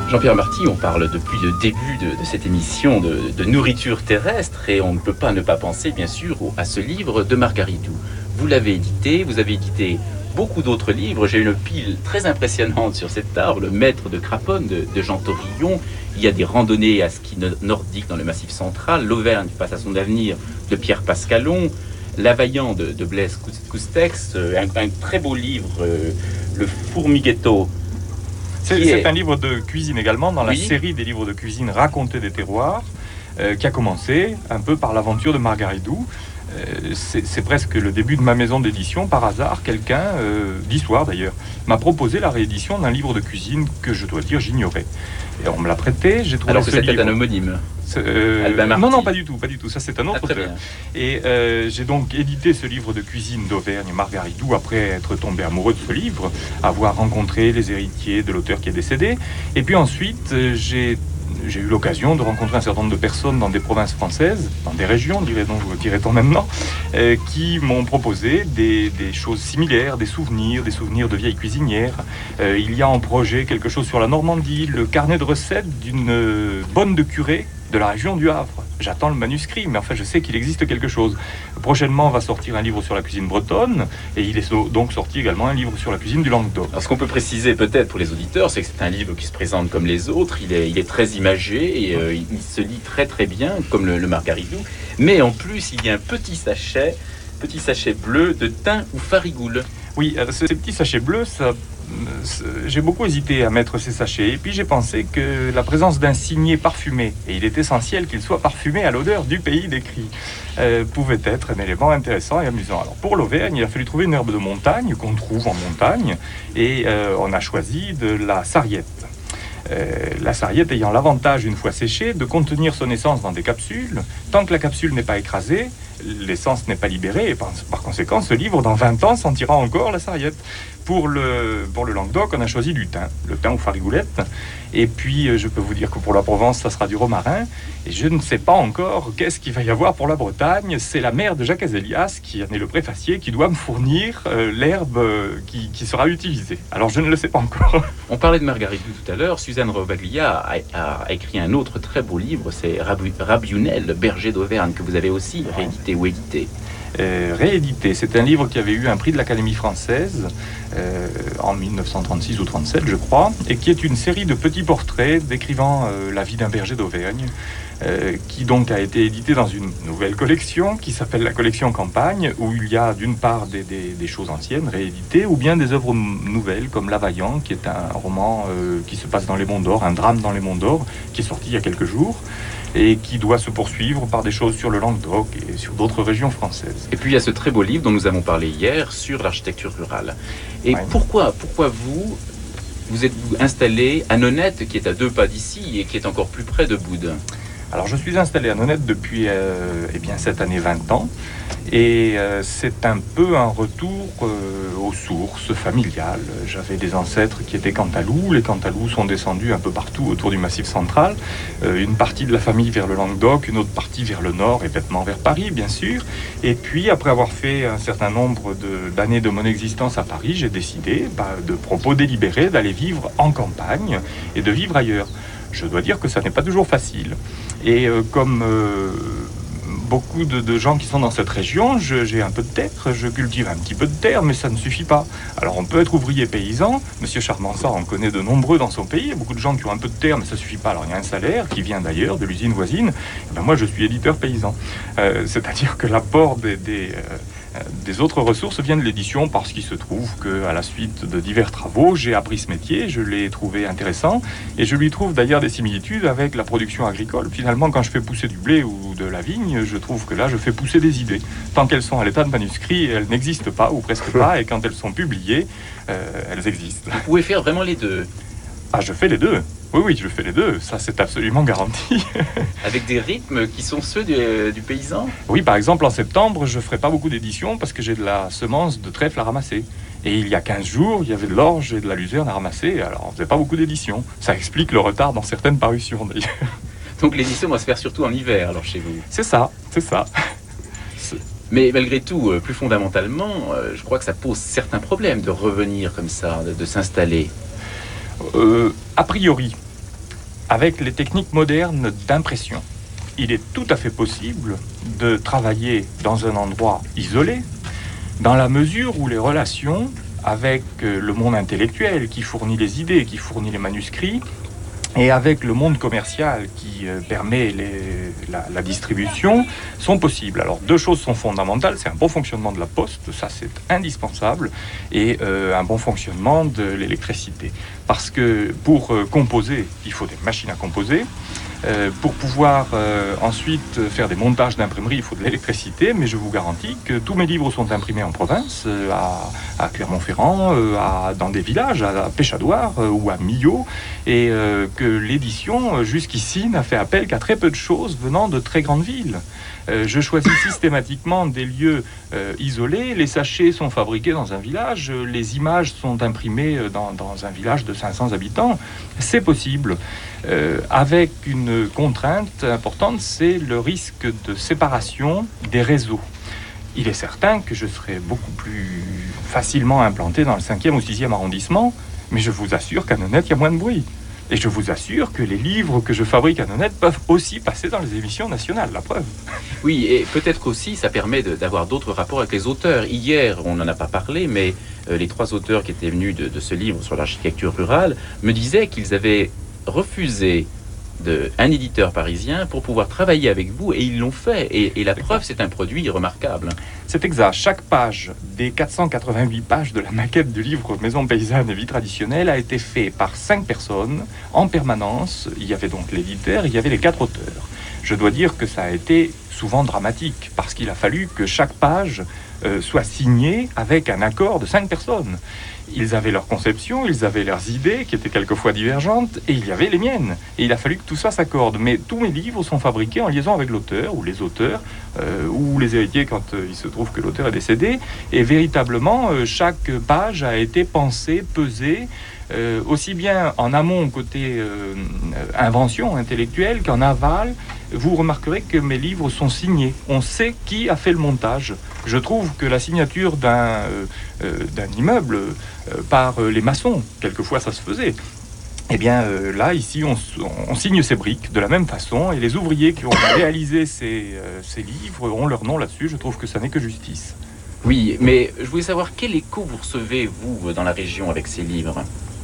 Jean-Pierre Marty, on parle depuis le début de cette émission de nourriture terrestre et on ne peut pas ne pas penser bien sûr à ce livre de Margaridou. Vous l'avez édité, vous avez édité beaucoup d'autres livres. J'ai une pile très impressionnante sur cette table, Le Maître de Craponne de Jean Torillon. Il y a des randonnées à ski nordique dans le Massif central, L'Auvergne face à son avenir de Pierre Pascalon, L'Availlant de Blaise Coustex, un très beau livre, Le Fourmiguetto. C'est un livre de cuisine également, dans la Oui. série des livres de cuisine Raconter des terroirs, qui a commencé un peu par l'aventure de Margaridou. C'est presque le début de ma maison d'édition. Par hasard, quelqu'un, d'histoire d'ailleurs, m'a proposé la réédition d'un livre de cuisine que je dois dire j'ignorais. Et on me l'a prêté, j'ai trouvé Alors que ce c'était livre. un homonyme. Albin Marty. Non, pas du tout. Ça c'est un autre très auteur. bien. Et j'ai donc édité ce livre de cuisine d'Auvergne, Margaridou, après être tombé amoureux de ce livre, avoir rencontré les héritiers de l'auteur qui est décédé. Et puis ensuite, j'ai eu l'occasion de rencontrer un certain nombre de personnes dans des provinces françaises, dans des régions, dirait-on maintenant, qui m'ont proposé des choses similaires, des souvenirs de vieilles cuisinières. Il y a en projet quelque chose sur la Normandie, le carnet de recettes d'une bonne de curé de la région du Havre. J'attends le manuscrit, mais enfin je sais qu'il existe quelque chose. Prochainement va sortir un livre sur la cuisine bretonne, et il est donc sorti également un livre sur la cuisine du Languedoc. Alors, ce qu'on peut préciser peut-être pour les auditeurs, c'est que c'est un livre qui se présente comme les autres. Il est très imagé et il se lit très très bien, comme le Margaridou. Mais en plus, il y a un petit sachet bleu de thym ou farigoule. Oui, ces petits sachets bleus, j'ai beaucoup hésité à mettre ces sachets. Et puis j'ai pensé que la présence d'un signet parfumé, et il est essentiel qu'il soit parfumé à l'odeur du pays décrit, pouvait être un élément intéressant et amusant. Alors pour l'Auvergne, il a fallu trouver une herbe de montagne qu'on trouve en montagne, et on a choisi de la sarriette. La sarriette ayant l'avantage, une fois séchée, de contenir son essence dans des capsules. Tant que la capsule n'est pas écrasée, l'essence n'est pas libérée, et par conséquent, ce livre, dans 20 ans, sentira encore la sarriette. Pour le Languedoc, on a choisi du thym, le thym aux farigoulettes. Et puis, je peux vous dire que pour la Provence, ça sera du romarin. Et je ne sais pas encore qu'est-ce qu'il va y avoir pour la Bretagne. C'est la mère de Jacques Azélias, qui en est le préfacier, qui doit me fournir l'herbe qui sera utilisée. Alors, je ne le sais pas encore. On parlait de Margaridou tout à l'heure. Suzanne Robaglia a écrit un autre très beau livre, c'est Rabiunel, berger d'Auvergne, que vous avez aussi réédité ou édité. Réédité. C'est un livre qui avait eu un prix de l'Académie française en 1936 ou 37, je crois, et qui est une série de petits portraits décrivant la vie d'un berger d'Auvergne, qui donc a été édité dans une nouvelle collection qui s'appelle la collection Campagne, où il y a d'une part des choses anciennes rééditées, ou bien des œuvres nouvelles comme L'Availlant, qui est un roman qui se passe dans les Monts d'Or, un drame dans les Monts d'Or, qui est sorti il y a quelques jours, et qui doit se poursuivre par des choses sur le Languedoc et sur d'autres régions françaises. Et puis il y a ce très beau livre dont nous avons parlé hier sur l'architecture rurale. Et Ouais. pourquoi vous êtes-vous installé à Nonette, qui est à 2 pas d'ici et qui est encore plus près de Boude? Alors je suis installé à Nonette depuis cette année 20 ans, et c'est un peu un retour aux sources familiales. J'avais des ancêtres qui étaient Cantalous. Les Cantalous sont descendus un peu partout autour du Massif central, une partie de la famille vers le Languedoc, une autre partie vers le nord et bêtement vers Paris bien sûr. Et puis après avoir fait un certain nombre d'années de mon existence à Paris, j'ai décidé de propos délibérés d'aller vivre en campagne et de vivre ailleurs. Je dois dire que ça n'est pas toujours facile. Et comme beaucoup de gens qui sont dans cette région, j'ai un peu de terre, je cultive un petit peu de terre, mais ça ne suffit pas. Alors on peut être ouvrier paysan, Monsieur Charmansard en connaît de nombreux dans son pays, il y a beaucoup de gens qui ont un peu de terre, mais ça ne suffit pas. Alors il y a un salaire qui vient d'ailleurs, de l'usine voisine, et ben moi je suis éditeur paysan. C'est-à-dire que l'apport des autres ressources viennent de l'édition, parce qu'il se trouve qu'à la suite de divers travaux, j'ai appris ce métier, je l'ai trouvé intéressant, et je lui trouve d'ailleurs des similitudes avec la production agricole. Finalement, quand je fais pousser du blé ou de la vigne, je trouve que là, je fais pousser des idées. Tant qu'elles sont à l'état de manuscrit, elles n'existent pas, ou presque pas, et quand elles sont publiées, elles existent. Vous pouvez faire vraiment les deux, Ah, je fais les deux. Oui, je fais les deux. Ça, c'est absolument garanti. avec des rythmes qui sont ceux du paysan. Oui, par exemple, en septembre, je ne ferai pas beaucoup d'éditions parce que j'ai de la semence de trèfle à ramasser. Et il y a 15 jours, il y avait de l'orge et de la luzerne à ramasser. Alors, on ne faisait pas beaucoup d'éditions. Ça explique le retard dans certaines parutions, d'ailleurs. Donc l'édition va se faire surtout en hiver, alors chez vous. C'est ça. Mais malgré tout, plus fondamentalement, je crois que ça pose certains problèmes de revenir comme ça, de s'installer. A priori, avec les techniques modernes d'impression. Il est tout à fait possible de travailler dans un endroit isolé, dans la mesure où les relations avec le monde intellectuel qui fournit les idées, qui fournit les manuscrits, et avec le monde commercial qui permet la distribution, sont possibles. Alors, deux choses sont fondamentales. C'est un bon fonctionnement de la poste, ça c'est indispensable, et un bon fonctionnement de l'électricité. Parce que pour composer, il faut des machines à composer. Pour pouvoir ensuite faire des montages d'imprimerie, il faut de l'électricité, mais je vous garantis que tous mes livres sont imprimés en province, à Clermont-Ferrand, dans des villages, à Péchadoire ou à Millau, et que l'édition, jusqu'ici, n'a fait appel qu'à très peu de choses venant de très grandes villes. Je choisis systématiquement des lieux isolés. Les sachets sont fabriqués dans un village, les images sont imprimées dans un village de 500 habitants. C'est possible. Avec une contrainte importante, c'est le risque de séparation des réseaux. Il est certain que je serai beaucoup plus facilement implanté dans le 5e ou 6e arrondissement, mais je vous assure qu'à Nonette, il y a moins de bruit. Et je vous assure que les livres que je fabrique à Nonette peuvent aussi passer dans les émissions nationales, la preuve. Oui, et peut-être aussi ça permet d'avoir d'autres rapports avec les auteurs. Hier, on n'en a pas parlé, mais les 3 auteurs qui étaient venus de ce livre sur l'architecture rurale me disaient qu'ils avaient refusé un éditeur parisien pour pouvoir travailler avec vous, et ils l'ont fait. Et la preuve, c'est un produit remarquable. C'est exact. Chaque page des 488 pages de la maquette du livre Maison paysanne et vie traditionnelle a été fait par 5 personnes en permanence. Il y avait donc l'éditeur, il y avait les 4 auteurs. Je dois dire que ça a été souvent dramatique, parce qu'il a fallu que chaque page soit signée avec un accord de 5 personnes. Ils avaient leur conception, ils avaient leurs idées qui étaient quelquefois divergentes, et il y avait les miennes. Et il a fallu que tout ça s'accorde. Mais tous mes livres sont fabriqués en liaison avec l'auteur, ou les auteurs, ou les héritiers quand il se trouve que l'auteur est décédé. Et véritablement, chaque page a été pensée, pesée, aussi bien en amont côté invention intellectuelle qu'en aval. Vous remarquerez que mes livres sont signés. On sait qui a fait le montage. Je trouve que la signature d'un immeuble par les maçons, quelquefois ça se faisait, eh bien là, ici, on signe ces briques de la même façon, et les ouvriers qui ont réalisé ces livres ont leur nom là-dessus. Je trouve que ça n'est que justice. Oui, mais je voulais savoir quel écho vous recevez, vous, dans la région avec ces livres.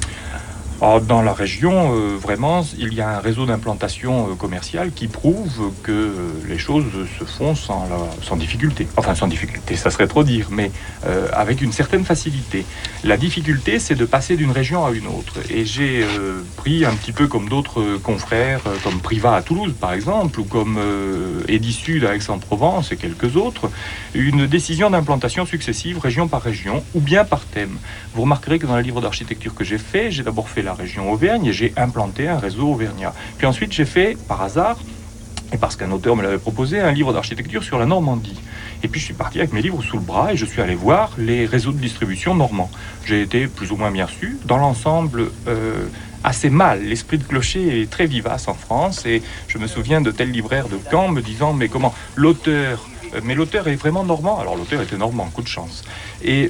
Alors, dans la région, vraiment, il y a un réseau d'implantation commerciale qui prouve que les choses se font sans difficulté. Enfin, sans difficulté, ça serait trop dire, mais avec une certaine facilité. La difficulté, c'est de passer d'une région à une autre. Et j'ai pris un petit peu comme d'autres confrères, comme Privat à Toulouse, par exemple, ou comme Edisud à Aix-en-Provence et quelques autres, une décision d'implantation successive, région par région, ou bien par thème. Vous remarquerez que dans le livre d'architecture que j'ai fait, j'ai d'abord fait la région Auvergne et j'ai implanté un réseau auvergnat. Puis ensuite, j'ai fait, par hasard, et parce qu'un auteur me l'avait proposé, un livre d'architecture sur la Normandie. Et puis je suis parti avec mes livres sous le bras et je suis allé voir les réseaux de distribution normands. J'ai été plus ou moins bien reçu. Dans l'ensemble, assez mal. L'esprit de clocher est très vivace en France, et je me souviens de tel libraire de Caen me disant « Mais comment l'auteur mais l'auteur est vraiment normand. » Alors l'auteur était normand, coup de chance. Et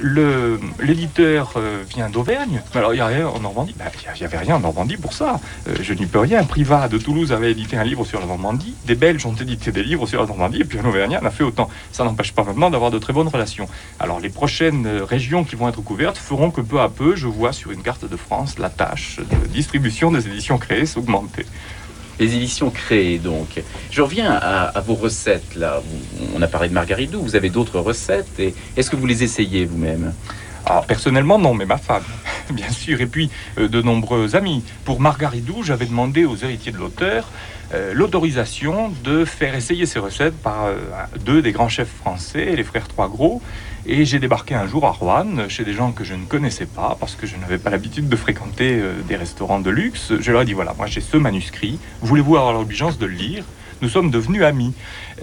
l'éditeur vient d'Auvergne. Alors il n'y a rien en Normandie. Il n'y avait rien en Normandie pour ça. Je n'y peux rien. Privat de Toulouse avait édité un livre sur la Normandie. Des Belges ont édité des livres sur la Normandie. Et puis un Auvergnat en a fait autant. Ça n'empêche pas maintenant d'avoir de très bonnes relations. Alors les prochaines régions qui vont être couvertes feront que peu à peu, je vois sur une carte de France la tâche de distribution des éditions créées s'augmenter. Les éditions créées, donc. Je reviens à vos recettes, là. On a parlé de Margaridou, vous avez d'autres recettes. Et est-ce que vous les essayez vous-même ? Alors, personnellement, non, mais ma femme, bien sûr. Et puis, de nombreux amis. Pour Margaridou, j'avais demandé aux héritiers de l'auteur l'autorisation de faire essayer ces recettes par 2 des grands chefs français, les frères Trois Gros. Et j'ai débarqué un jour à Roanne, chez des gens que je ne connaissais pas, parce que je n'avais pas l'habitude de fréquenter des restaurants de luxe. Je leur ai dit, voilà, moi j'ai ce manuscrit, voulez-vous avoir l'obligeance de le lire ? Nous sommes devenus amis.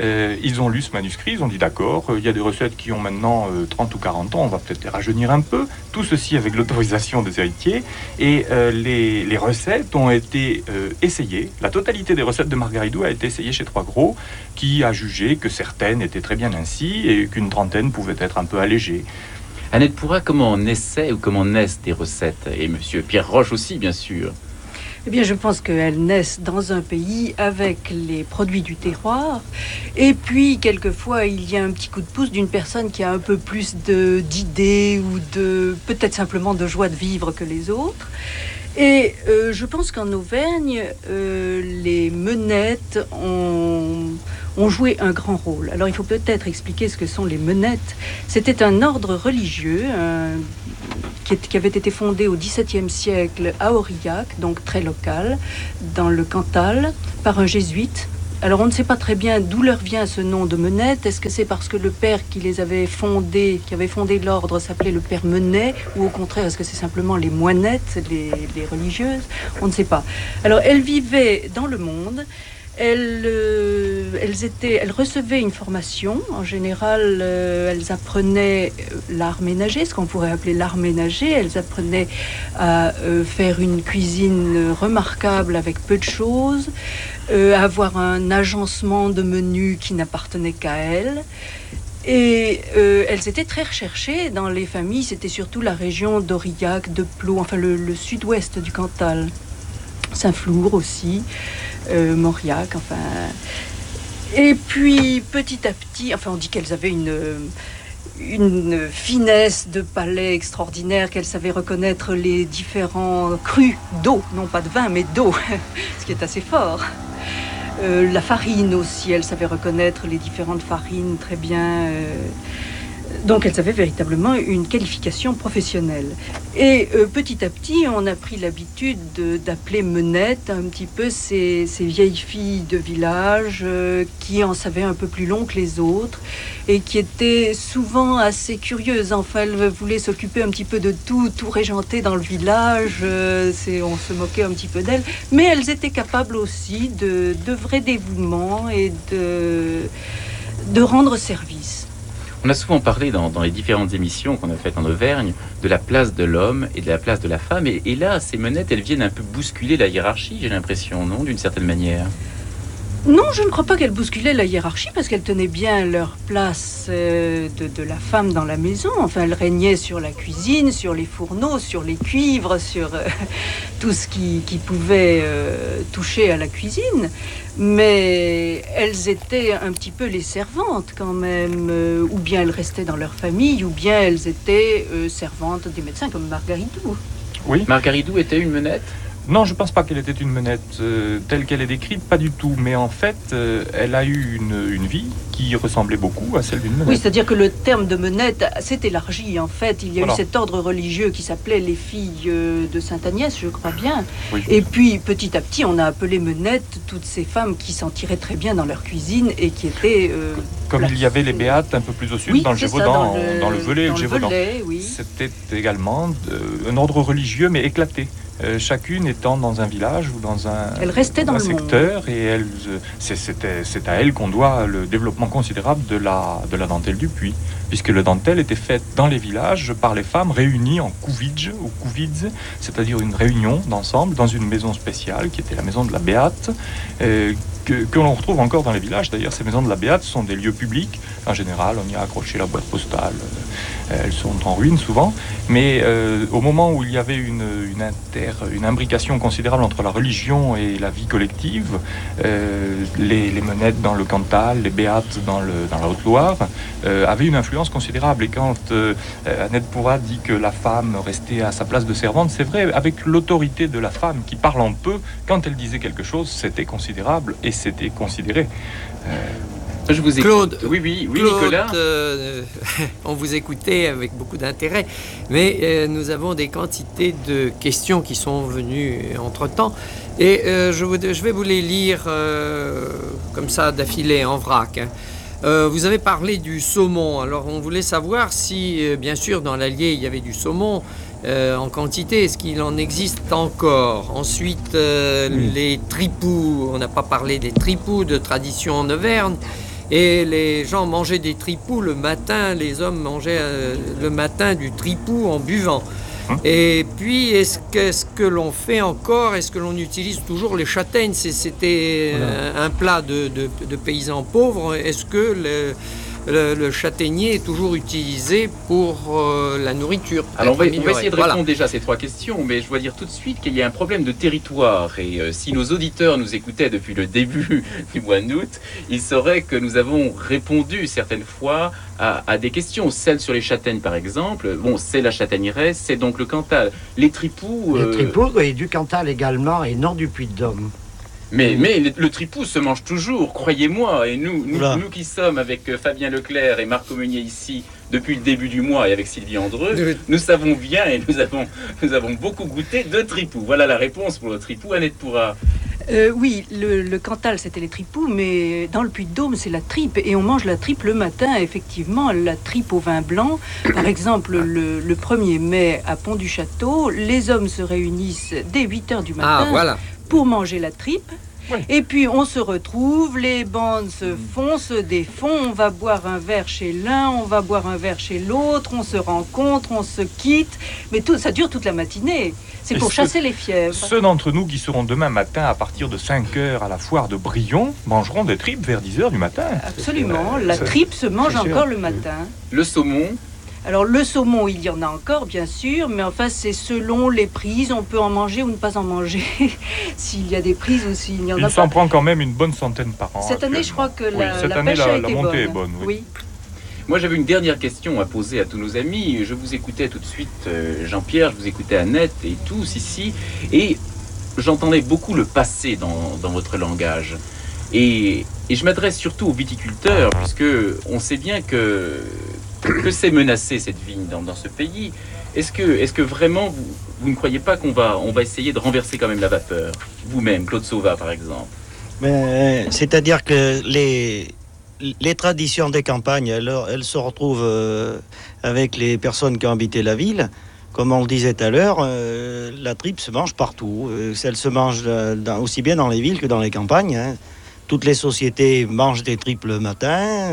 Ils ont lu ce manuscrit, ils ont dit d'accord, il y a des recettes qui ont maintenant 30 ou 40 ans, on va peut-être les rajeunir un peu. Tout ceci avec l'autorisation des héritiers. Et les recettes ont été essayées. La totalité des recettes de Margaridou a été essayée chez Trois Gros, qui a jugé que certaines étaient très bien ainsi et qu'une trentaine pouvait être un peu allégée. Annette Pourra, comment on essaie ou comment naissent des recettes ? Et monsieur Pierre Roche aussi, bien sûr. Eh bien, je pense qu'elles naissent dans un pays avec les produits du terroir. Et puis, quelquefois, il y a un petit coup de pouce d'une personne qui a un peu plus d'idées ou peut-être simplement de joie de vivre que les autres. Et je pense qu'en Auvergne, les menettes ont joué un grand rôle. Alors, il faut peut-être expliquer ce que sont les menettes. C'était un ordre religieux qui avait été fondé au XVIIe siècle à Aurillac, donc très local, dans le Cantal, par un jésuite. Alors on ne sait pas très bien d'où leur vient ce nom de Menette. Est-ce que c'est parce que le père qui avait fondé l'ordre s'appelait le père Menet, ou au contraire est-ce que c'est simplement les moinettes, les religieuses? On ne sait pas. Alors elles vivaient dans le monde. Elles recevaient une formation. En général, elles apprenaient l'art ménager, ce qu'on pourrait appeler l'art ménager. Elles apprenaient à faire une cuisine remarquable avec peu de choses, avoir un agencement de menus qui n'appartenait qu'à elles. Et elles étaient très recherchées dans les familles. C'était surtout la région d'Aurillac, de Plot, enfin le sud-ouest du Cantal. Saint-Flour aussi, Mauriac, enfin. Et puis petit à petit, enfin on dit qu'elles avaient une finesse de palais extraordinaire, qu'elles savaient reconnaître les différents crus d'eau, non pas de vin mais d'eau, ce qui est assez fort. La farine aussi, elles savaient reconnaître les différentes farines très bien. Donc elles avaient véritablement une qualification professionnelle. Et petit à petit, on a pris l'habitude d'appeler menettes un petit peu ces vieilles filles de village qui en savaient un peu plus long que les autres et qui étaient souvent assez curieuses. Enfin, elles voulaient s'occuper un petit peu de tout régenter dans le village. On se moquait un petit peu d'elles. Mais elles étaient capables aussi de vrai dévouement et de rendre service. On a souvent parlé dans les différentes émissions qu'on a faites en Auvergne de la place de l'homme et de la place de la femme. Et là, ces menettes, elles viennent un peu bousculer la hiérarchie, j'ai l'impression, non, d'une certaine manière. Non, je ne crois pas qu'elles bousculaient la hiérarchie parce qu'elles tenaient bien leur place de la femme dans la maison. Enfin, elles régnaient sur la cuisine, sur les fourneaux, sur les cuivres, sur tout ce qui pouvait toucher à la cuisine. Mais elles étaient un petit peu les servantes quand même. Ou bien elles restaient dans leur famille, ou bien elles étaient servantes des médecins comme Margaridou. Oui. Margaridou était une menette ? Non, je ne pense pas qu'elle était une menette telle qu'elle est décrite, pas du tout. Mais en fait, elle a eu une vie qui ressemblait beaucoup à celle d'une menette. Oui, c'est-à-dire que le terme de menette s'est élargi. En fait, il y a eu cet ordre religieux qui s'appelait les filles de Sainte-Agnès, je crois bien. Oui. Et puis, petit à petit, on a appelé menettes toutes ces femmes qui s'en tiraient très bien dans leur cuisine et qui étaient... Comme il y avait les Béates un peu plus au sud, oui, dans le Gévaudan, dans le Velay et le Gévaudan. Oui. C'était également un ordre religieux, mais éclaté. Chacune étant dans un village ou dans un secteur, monde. Et c'est à elle qu'on doit le développement considérable de la dentelle du Puy, puisque la dentelle était faite dans les villages par les femmes réunies en couvidge ou couvidze, c'est-à-dire une réunion d'ensemble dans une maison spéciale qui était la maison de la Béate, que l'on retrouve encore dans les villages. D'ailleurs, ces maisons de la Béate sont des lieux publics. En général, on y a accroché la boîte postale. Elles sont en ruine souvent. Mais au moment où il y avait une imbrication considérable entre la religion et la vie collective, les menettes dans le Cantal, les Béates dans la Haute-Loire, avaient une influence considérable. Et quand Annette Pourrat dit que la femme restait à sa place de servante, c'est vrai, avec l'autorité de la femme qui parle en peu, quand elle disait quelque chose, c'était considérable et c'était considéré. Je vous écoute. Claude, oui, Claude, Nicolas. On vous écoutait avec beaucoup d'intérêt, mais nous avons des quantités de questions qui sont venues entre-temps. Et je vais vous les lire comme ça d'affilée en vrac. Vous avez parlé du saumon. Alors on voulait savoir si, bien sûr, dans l'Allier, il y avait du saumon en quantité. Est-ce qu'il en existe encore? Ensuite, les tripous. On n'a pas parlé des tripous de tradition en Auvergne. Et les gens mangeaient des tripous le matin. Les hommes mangeaient le matin du tripou en buvant. Et puis, est-ce que l'on fait encore? Est-ce que l'on utilise toujours les châtaignes? C'était un plat de paysans pauvres. Est-ce que le châtaignier est toujours utilisé pour la nourriture. Alors on va essayer de répondre déjà à ces 3 questions, mais je dois dire tout de suite qu'il y a un problème de territoire. Et si nos auditeurs nous écoutaient depuis le début du mois d'août, ils sauraient que nous avons répondu certaines fois à des questions. Celle sur les châtaignes, par exemple, bon, c'est la châtaigneraie, c'est donc le Cantal. Les tripous... Les tripous, oui, du Cantal également, et non du Puy-de-Dôme. Mais le tripou se mange toujours, croyez-moi. Et nous qui sommes avec Fabien Leclerc et Marc Aumenier ici depuis le début du mois et avec Sylvie Andreu, nous savons bien et nous avons beaucoup goûté de tripou. Voilà la réponse pour le tripou. Annette Pourra. Oui, le Cantal, c'était les tripous, mais dans le Puy-de-Dôme, c'est la tripe. Et on mange la tripe le matin, effectivement, la tripe au vin blanc. Par exemple, le 1er mai, à Pont-du-Château, les hommes se réunissent dès 8h du matin pour manger la tripe. Oui. Et puis on se retrouve, les bandes se font, se défont, on va boire un verre chez l'un, on va boire un verre chez l'autre, on se rencontre, on se quitte, mais ça dure toute la matinée. C'est pour chasser les fièvres. Ceux d'entre nous qui seront demain matin à partir de 5h à la foire de Brion mangeront des tripes vers 10h du matin. Absolument, la tripe se mange encore le matin. Le saumon? Alors le saumon, il y en a encore, bien sûr, mais enfin c'est selon les prises, on peut en manger ou ne pas en manger, s'il y a des prises ou s'il n'y en a pas. Il s'en prend quand même une bonne centaine par an. Cette année, je crois que la pêche a été montée bonne. est bonne. Oui. Moi, j'avais une dernière question à poser à tous nos amis. Je vous écoutais tout de suite, Jean-Pierre, je vous écoutais Annette et tous ici, et j'entendais beaucoup le passé dans votre langage. Et je m'adresse surtout aux viticulteurs, puisque on sait bien que c'est menacé, cette vigne dans ce pays. Est-ce que vraiment vous ne croyez pas qu'on va essayer de renverser quand même la vapeur, vous-même, Claude Sauvat par exemple? C'est-à-dire que les traditions des campagnes, elles se retrouvent avec les personnes qui ont habité la ville. Comme on le disait tout à l'heure, la tripe se mange partout. Elle se mange aussi bien dans les villes que dans les campagnes. Hein. Toutes les sociétés mangent des tripes le matin.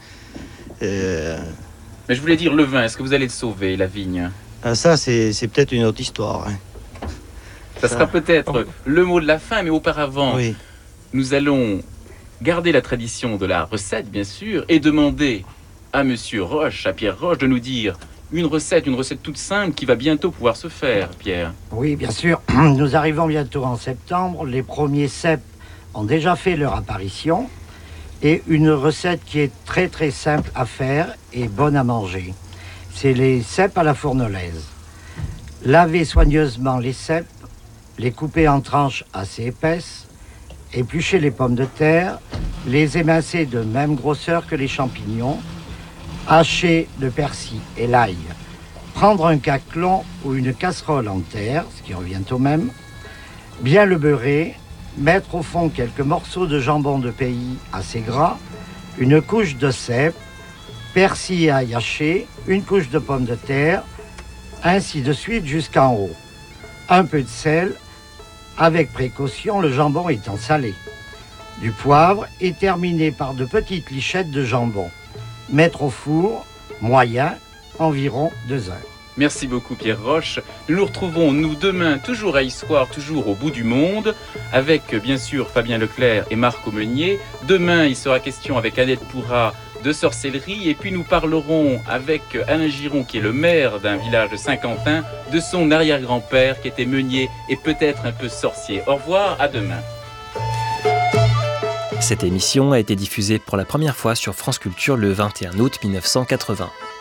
Mais je voulais dire le vin, est-ce que vous allez le sauver, la vigne? Ça, c'est peut-être une autre histoire. Hein. Ça sera peut-être le mot de la fin, mais auparavant, nous allons garder la tradition de la recette, bien sûr, et demander à Monsieur Roche, à Pierre Roche, de nous dire une recette toute simple qui va bientôt pouvoir se faire, Pierre. Oui, bien sûr. Nous arrivons bientôt en septembre. Les premiers cèpes ont déjà fait leur apparition. Et une recette qui est très très simple à faire et bonne à manger. C'est les cèpes à la fournolaise. Lavez soigneusement les cèpes, les couper en tranches assez épaisses, éplucher les pommes de terre, les émincer de même grosseur que les champignons, hacher le persil et l'ail, prendre un caclon ou une casserole en terre, ce qui revient au même, bien le beurrer, mettre au fond quelques morceaux de jambon de pays assez gras, une couche de cèpes, persil et ail haché, une couche de pommes de terre, ainsi de suite jusqu'en haut. Un peu de sel, avec précaution, le jambon étant salé. Du poivre et terminer par de petites lichettes de jambon. Mettre au four, moyen, environ 2 heures. Merci beaucoup Pierre Roche. Nous nous retrouvons demain, toujours à Issoire, toujours au bout du monde, avec bien sûr Fabien Leclerc et Marc Aumenier. Demain, il sera question avec Annette Pourra de sorcellerie, et puis nous parlerons avec Alain Giron, qui est le maire d'un village de Saint-Quentin, de son arrière-grand-père qui était meunier et peut-être un peu sorcier. Au revoir, à demain. Cette émission a été diffusée pour la première fois sur France Culture le 21 août 1980.